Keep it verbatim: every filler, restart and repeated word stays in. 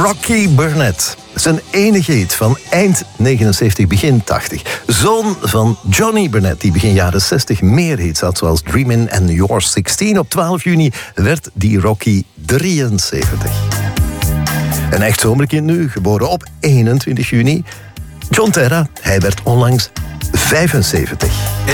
Rocky Burnett. Zijn enige hit van eind negenenzeventig, begin tachtig. Zoon van Johnny Burnett, die begin jaren zestig meer hits had, zoals Dreamin' and You're zestien. Op twaalf juni werd die Rocky drieënzeventig. Een echt zomerkind nu, geboren op eenentwintig juni. John Terra, hij werd onlangs vijfenzeventig.